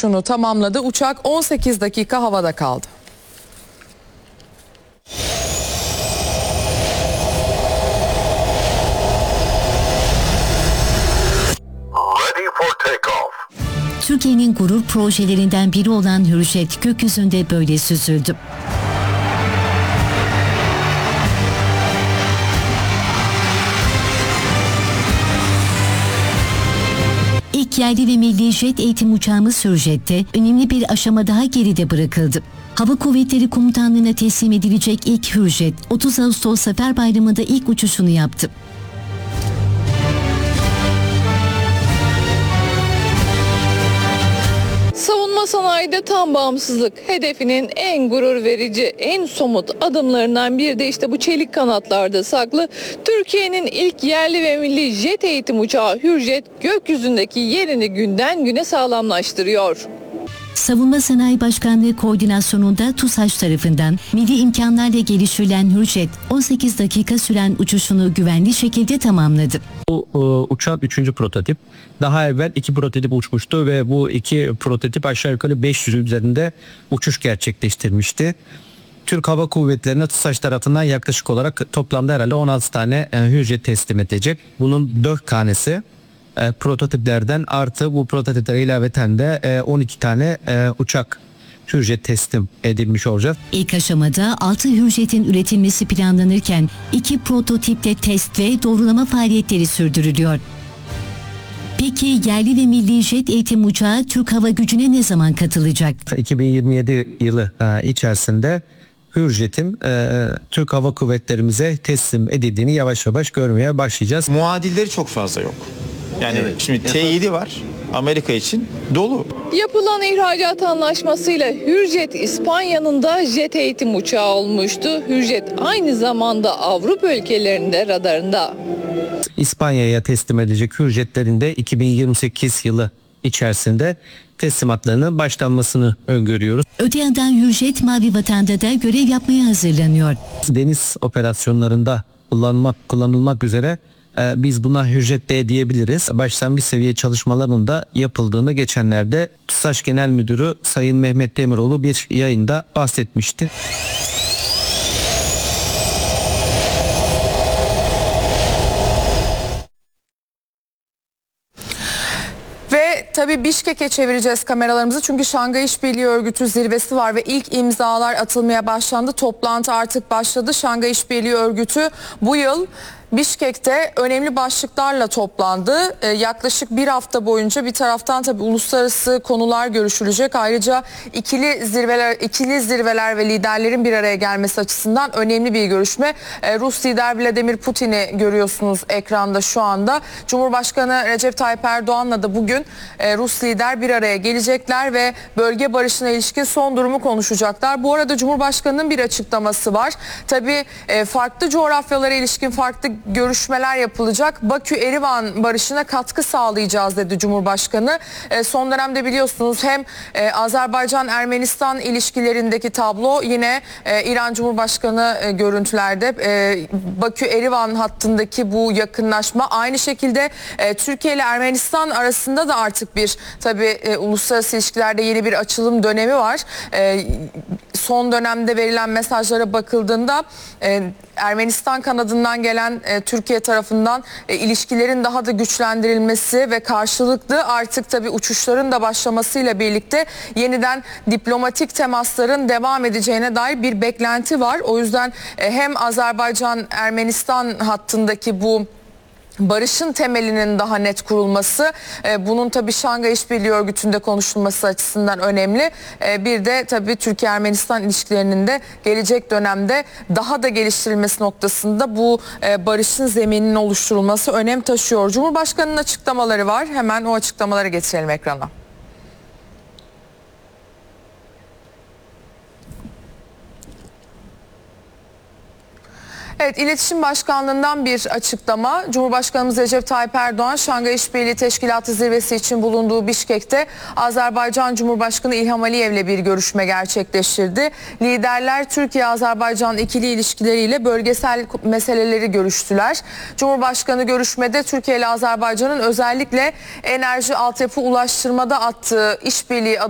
uçuşunu tamamladı. Uçak 18 dakika havada kaldı. Türkiye'nin gurur projelerinden biri olan Hürjet gökyüzünde böyle süzüldü. İlk yerli ve milli jet eğitim uçağımız Hürjet'te önemli bir aşama daha geride bırakıldı. Hava Kuvvetleri Komutanlığı'na teslim edilecek ilk Hürjet, 30 Ağustos Zafer Bayramı'nda ilk uçuşunu yaptı. Savunma sanayide tam bağımsızlık hedefinin en gurur verici, en somut adımlarından biri de işte bu çelik kanatlarda saklı. Türkiye'nin ilk yerli ve milli jet eğitim uçağı Hürjet gökyüzündeki yerini günden güne sağlamlaştırıyor. Savunma Sanayi Başkanlığı koordinasyonunda TUSAŞ tarafından milli imkanlarla geliştirilen Hürjet 18 dakika süren uçuşunu güvenli şekilde tamamladı. Bu uçağın 3. prototip. Daha evvel 2 prototip uçmuştu ve bu 2 prototip aşağı yukarı 500 üzerinde uçuş gerçekleştirmişti. Türk Hava Kuvvetleri'ne TUSAŞ tarafından yaklaşık olarak toplamda herhalde 16 tane Hürjet teslim edecek. Bunun 4 tanesi prototiplerden, artı bu prototiplere ilaveten de 12 tane uçak Hürjet teslim edilmiş olacak. İlk aşamada 6 Hürjet'in üretilmesi planlanırken 2 prototiple test ve doğrulama faaliyetleri sürdürülüyor. Peki yerli ve milli jet eğitim uçağı Türk Hava Gücü'ne ne zaman katılacak? 2027 yılı içerisinde Hürjet'in Türk Hava Kuvvetlerimize teslim edildiğini yavaş yavaş görmeye başlayacağız. Muadilleri çok fazla yok. Yani şimdi T7 var Amerika için dolu. Yapılan ihracat anlaşmasıyla Hürjet İspanya'nın da jet eğitim uçağı olmuştu. Hürjet aynı zamanda Avrupa ülkelerinde radarında. İspanya'ya teslim edecek Hürjetlerin de 2028 yılı içerisinde teslimatlarının başlanmasını öngörüyoruz. Öte yandan Hürjet Mavi Vatan'da da görev yapmaya hazırlanıyor. Deniz operasyonlarında kullanılmak üzere biz buna Hürjet D diyebiliriz. Başlangıç seviye çalışmalarının da yapıldığını geçenlerde TUSAŞ Genel Müdürü Sayın Mehmet Demiroğlu bir yayında bahsetmişti. Ve tabii Bişkek'e çevireceğiz kameralarımızı çünkü Şangay İşbirliği Örgütü zirvesi var ve ilk imzalar atılmaya başlandı. Toplantı artık başladı. Şangay İşbirliği Örgütü bu yıl Bişkek'te önemli başlıklarla toplandı. Yaklaşık bir hafta boyunca bir taraftan tabii uluslararası konular görüşülecek. Ayrıca ikili zirveler ve liderlerin bir araya gelmesi açısından önemli bir görüşme. Rus lider Vladimir Putin'i görüyorsunuz ekranda şu anda. Cumhurbaşkanı Recep Tayyip Erdoğan'la da bugün Rus lider bir araya gelecekler ve bölge barışına ilişkin son durumu konuşacaklar. Bu arada Cumhurbaşkanı'nın bir açıklaması var. Tabii farklı coğrafyalara ilişkin farklı görüşmeler yapılacak. Bakü-Erivan barışına katkı sağlayacağız dedi Cumhurbaşkanı. Son dönemde biliyorsunuz hem Azerbaycan-Ermenistan ilişkilerindeki tablo, yine İran Cumhurbaşkanı görüntülerde Bakü-Erivan hattındaki bu yakınlaşma, aynı şekilde Türkiye ile Ermenistan arasında da artık bir tabii uluslararası ilişkilerde yeni bir açılım dönemi var. Son dönemde verilen mesajlara bakıldığında Ermenistan kanadından gelen Türkiye tarafından ilişkilerin daha da güçlendirilmesi ve karşılıklı artık tabii uçuşların da başlamasıyla birlikte yeniden diplomatik temasların devam edeceğine dair bir beklenti var. O yüzden hem Azerbaycan-Ermenistan hattındaki bu barışın temelinin daha net kurulması, bunun tabii Şangay İşbirliği Örgütü'nde konuşulması açısından önemli. Bir de tabii Türkiye-Ermenistan ilişkilerinin de gelecek dönemde daha da geliştirilmesi noktasında bu barışın zemininin oluşturulması önem taşıyor. Cumhurbaşkanı'nın açıklamaları var. Hemen o açıklamaları getirelim ekrana. Evet, İletişim Başkanlığı'ndan bir açıklama. Cumhurbaşkanımız Recep Tayyip Erdoğan, Şangay İşbirliği Teşkilatı zirvesi için bulunduğu Bişkek'te Azerbaycan Cumhurbaşkanı İlham Aliyev'le bir görüşme gerçekleştirdi. Liderler Türkiye-Azerbaycan ikili ilişkileriyle bölgesel meseleleri görüştüler. Cumhurbaşkanı görüşmede Türkiye ile Azerbaycan'ın özellikle enerji, altyapı, ulaştırmada attığı işbirliği